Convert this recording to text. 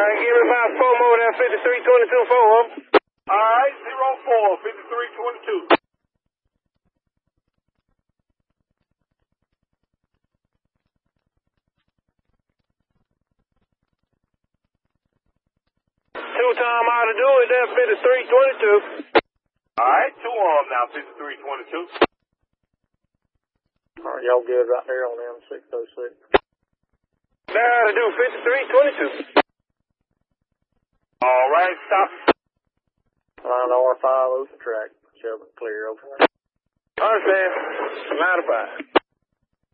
give me about 4 more there, 5322, 4 of them. All right, 04, 5322. Two-time ought to do it there, 5322. All right, 2 on now, 5322. All right, y'all good right there on M606. There ought to do 5322. All right, stop. Line R5 open track. Shelby clear over. Understand. 9 to 5.